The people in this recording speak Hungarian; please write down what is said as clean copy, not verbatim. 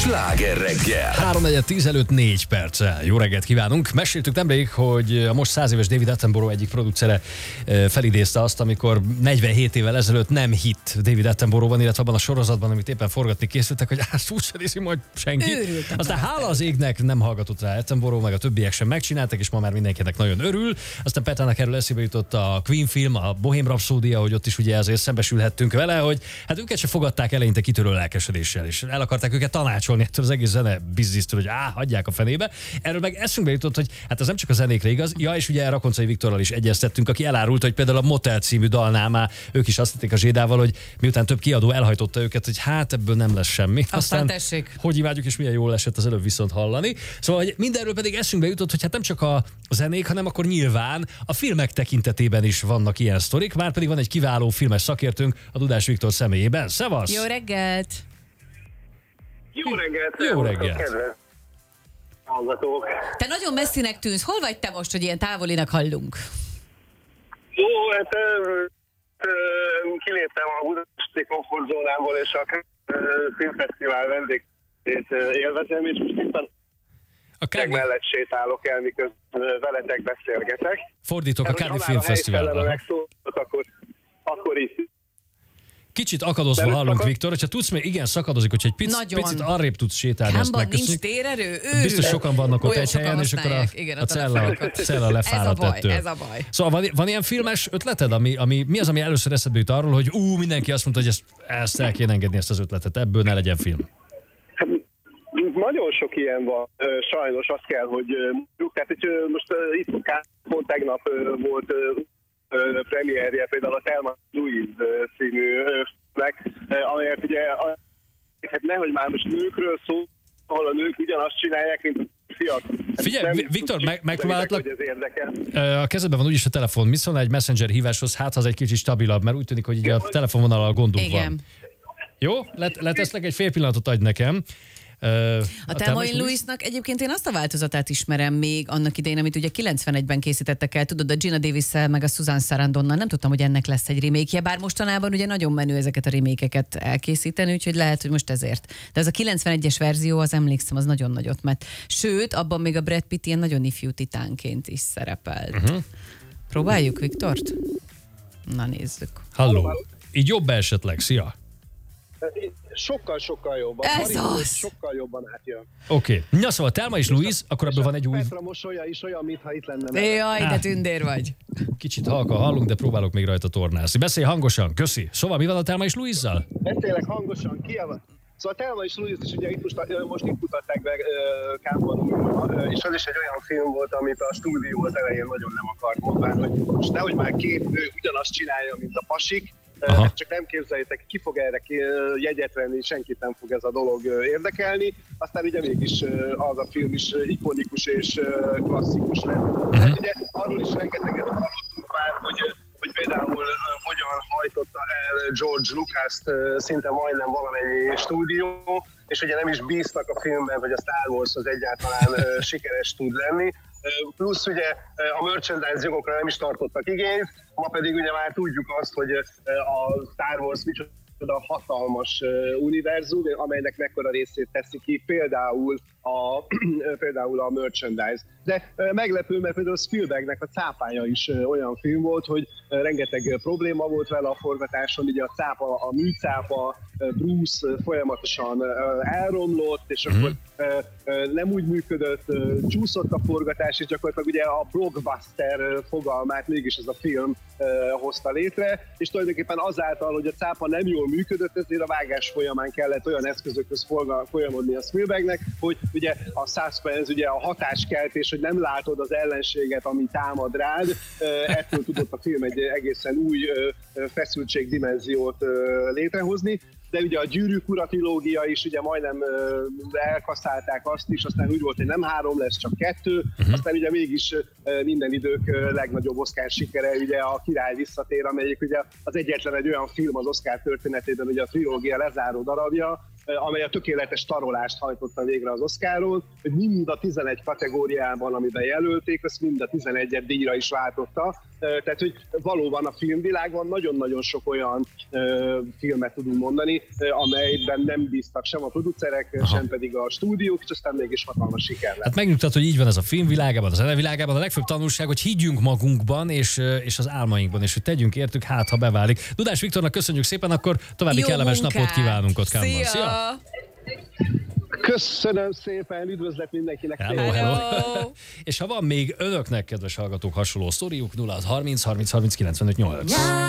Sláger reggel. 3:10 előtt 4 perccel. Jó reggelt kívánunk. Meséltük nemrég, hogy a most 100 éves David Attenborough egyik producere felidézte azt, amikor 47 évvel ezelőtt nem hitt David Attenboroughban, illetve abban a sorozatban, amit éppen forgatni készültek, hogy úgy se nézi majd senki. Aztán hála az égnek nem hallgatott rá Attenborough, meg a többiek sem megcsináltak, és ma már mindenkinek nagyon örül. Aztán Petának erről eszébe jutott a Queen film, a Bohém Rhapsódia, hogy ott is ugye ezért szembesülhettünk vele, hogy hát őket se fogadták eleinte kitörő lelkesedéssel, és el akarták őket tanácsolni ettől az egész zene biznisztől, hogy hagyják a fenébe. Erről meg eszünkbe jutott, hogy hát ez nem csak a zenékre igaz. Ja, és ugye Rakoncai Viktorral is egyeztettünk, aki elárult, hogy például a Motel című dalnál már ők is azt hitték a Zsédával, hogy miután több kiadó elhajtotta őket, hogy hát ebből nem lesz semmi. Aztán tessék. Hogy imádjuk, és milyen jól esett az előbb viszont hallani. Szóval hogy mindenről pedig eszünkbe jutott, hogy hát nem csak a zenék, hanem akkor nyilván a filmek tekintetében is vannak ilyen sztorik. Már pedig van egy kiváló filmes szakértőnk a Dudás Viktor személyében. Szevasz! Jó reggelt! Jó reggelt! Jó reggelt! Kedves hallgatók! Te nagyon messzinek tűnsz. Hol vagy te most, hogy ilyen távolinak hallunk? Jó, hát kiléptem a budapesti komfortzónából, és a filmfesztivál vendégét élvezem, és most itt a mellett sétálok el, miközben veletek beszélgetek. Fordítok a Cannes Filmfesztiválra. Akkor is. Kicsit akadozva hallunk, Viktor, hogyha tudsz még, igen, szakadozik, hogyha egy picit arrébb tudsz sétálni, azt megköszönjük. Nincs térerő, Biztos sokan vannak ott egy helyen, és akkor a cella lefáradt ettől. Ez a baj. Szóval van ilyen filmes ötleted, mi az, ami először eszedbe jut arról, hogy mindenki azt mondta, hogy ezt el kéne engedni, ezt az ötletet, ebből ne legyen film? Nagyon sok ilyen van, sajnos azt kell, hogy tehát, hogy most itt pont tegnap volt premierje például a Thelma Louise című filmnek, amelyet ugye hát nehogy már most nőkről szó, ahol a nők ugyanazt csinálják, mint a fiak. Figyelj, Viktor, megpróbálhatlak. A kezedben van úgyis a telefon. Mi szólna egy messenger híváshoz, hát az egy kicsit stabilabb, mert úgy tűnik, hogy így a telefonvonalal gondunk van. Jó? Leteszlek egy fél pillanatot, adj nekem. A Thelma Louise-nak egyébként én azt a változatát ismerem még annak idején, amit ugye 91-ben készítettek el, tudod, a Gina Davis-szel meg a Susan Sarandonnal, nem tudtam, hogy ennek lesz egy remake-je, bár mostanában ugye nagyon menő ezeket a remake-eket elkészíteni, úgyhogy lehet, hogy most ezért. De az a 91-es verzió, az emlékszem, az nagyon nagyot ment. Sőt, abban még a Brad Pitt ilyen nagyon ifjú titánként is szerepelt. Próbáljuk Viktort? Na nézzük. Halló. Így jobb esetleg, szia! Sokkal jobban. Ez az! Sokkal jobban átjön. Oké. Na szóval Thelma és Louise, akkor ebből van egy új... Petra mosolya is olyan, mintha itt lenne. Jaj, de tündér vagy. Kicsit halkan hallunk, de próbálok még rajta tornászni. Beszélj hangosan, köszi. Szóval mi van a Thelma és Louise-zal? Beszélek hangosan, Szóval a Thelma és Louise is ugye most itt mutatták be Cannes-ban, és az is egy olyan film volt, amit a stúdió az elején nagyon nem akart mondani, hogy most nehogy már két nő ugyanazt csinálja, mint a pasik. Csak nem képzeljétek, ki fog erre jegyet venni, senkit nem fog ez a dolog érdekelni. Aztán ugye mégis az a film is ikonikus és klasszikus lett. Hát ugye arról is rengeteget hallottunk már, hogy például hogyan hajtotta el George Lucas-t szinte majdnem valamennyi stúdió, és ugye nem is bíztak a filmben, hogy a Star Wars az egyáltalán sikeres tud lenni. Plusz ugye a merchandise jogokra nem is tartottak igényt, ma pedig ugye már tudjuk azt, hogy a Star Wars micsoda hatalmas univerzum, amelynek mekkora részét teszi ki például a merchandise. De meglepő, mert például Spielbergnek a Cápája is olyan film volt, hogy rengeteg probléma volt vele a forgatáson, ugye a cápa, a műcápa, Bruce folyamatosan elromlott, és akkor nem úgy működött, csúszott a forgatás, és gyakorlatilag ugye a blockbuster fogalmát mégis ez a film hozta létre, és tulajdonképpen azáltal, hogy a cápa nem jól működött, ezért a vágás folyamán kellett olyan eszközökhöz folyamodni a Spielbergnek, hogy ugye a suspense, ugye a hatáskeltés, hogy nem látod az ellenséget, ami támad rád, ettől tudott a film egy egészen új feszültségdimenziót létrehozni. De ugye a Gyűrűk ura trilógia is ugye majdnem elkaszálták azt is, aztán úgy volt, hogy nem 3 lesz, csak 2, aztán ugye mégis minden idők legnagyobb Oscar sikere, ugye a Király visszatér, amelyik ugye az egyetlen egy olyan film az Oscar történetében, ugye a trilógia lezáró darabja, amely a tökéletes tarolást hajtotta végre az Oscarról, hogy mind a 11 kategóriában, amiben jelölték, azt mind a 11-et díjra is váltotta, Tehát, hogy valóban a filmvilágban nagyon-nagyon sok olyan filmet tudunk mondani, amelyben nem bíztak sem a producerek, sem pedig a stúdiók, és aztán mégis hatalmas siker lett. Hát megnyugtat, hogy így van ez a filmvilágában, a zenevilágában. A legfőbb tanulság, hogy higgyünk magunkban és az álmainkban, és hogy tegyünk értük, hát ha beválik. Dudás Viktornak köszönjük szépen, akkor további Jó kellemes munkát. napot kívánunk ott Cannes-ban. Szia! Köszönöm szépen, üdvözlet mindenkinek! Hello. És ha van még önöknek, kedves hallgatók, hasonló sztoriuk, 0 30 30 30 95 8.